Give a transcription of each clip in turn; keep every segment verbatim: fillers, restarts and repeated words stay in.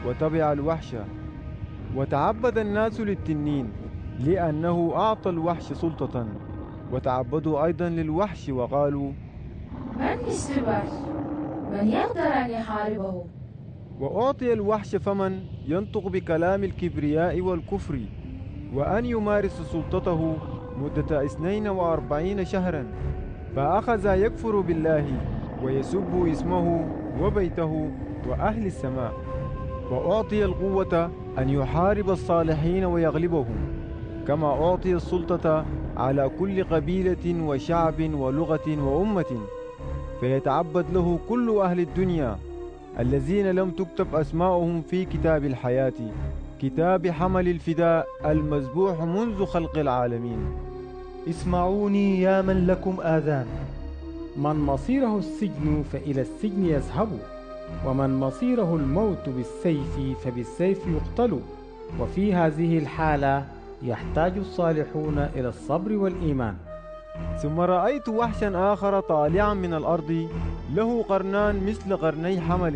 وتبع الوحش. وتعبد الناس للتنين لأنه أعطى الوحش سلطة، وتعبدوا أيضا للوحش وقالوا: من مثل الوحش؟ من يقدر أن يحاربه؟ وأعطي الوحش فمن ينطق بكلام الكبرياء والكفر، وأن يمارس سلطته مدة اثنين وأربعين شهرا. فأخذ يكفر بالله ويسب اسمه وبيته وأهل السماء. وأعطي القوة أن يحارب الصالحين ويغلبهم، كما أعطي السلطة على كل قبيلة وشعب ولغة وأمة، فيتعبد له كل أهل الدنيا الذين لم تكتب أسماؤهم في كتاب الحياة، كتاب حمل الفداء المذبوح منذ خلق العالمين. اسمعوني يا من لكم آذان. من مصيره السجن فإلى السجن يذهب، ومن مصيره الموت بالسيف فبالسيف يقتل. وفي هذه الحالة يحتاج الصالحون إلى الصبر والإيمان. ثم رأيت وحشا آخر طالعا من الأرض، له قرنان مثل قرني حمل،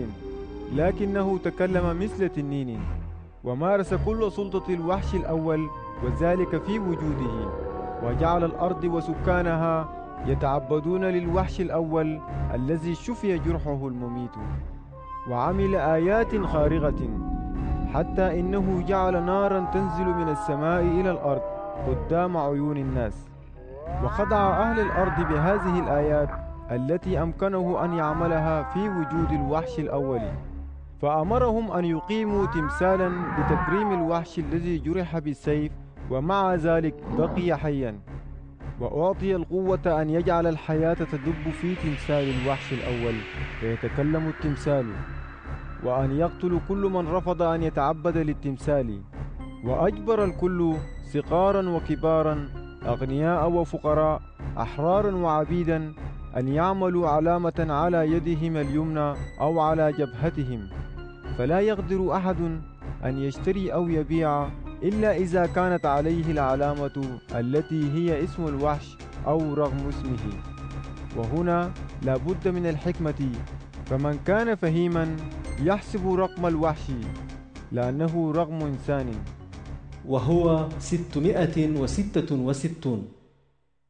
لكنه تكلم مثل تنين، ومارس كل سلطة الوحش الأول، وذلك في وجوده. وجعل الأرض وسكانها يتعبدون للوحش الأول الذي شفي جرحه المميت، وعمل آيات خارقة، حتى إنه جعل نارا تنزل من السماء إلى الأرض قدام عيون الناس. وخدع أهل الأرض بهذه الآيات التي أمكنه أن يعملها في وجود الوحش الأول، فأمرهم أن يقيموا تمثالا لتكريم الوحش الذي جرح بالسيف، ومع ذلك بقي حيا. وأعطي القوة أن يجعل الحياة تدب في تمثال الوحش الأول فيتكلم التمثال، وأن يقتل كل من رفض أن يتعبد للتمثال. وأجبر الكل صغارا وكبارا، أغنياء وفقراء، أحرارا وعبيدا، أن يعملوا علامة على يدهم اليمنى أو على جبهتهم، فلا يقدر أحد أن يشتري أو يبيع إلا إذا كانت عليه العلامة التي هي اسم الوحش أو رغم اسمه. وهنا لا بد من الحكمة، فمن كان فهيما يحسب رقم الوحش لأنه رقم إنسان، وهو ستمائة وستة وستون.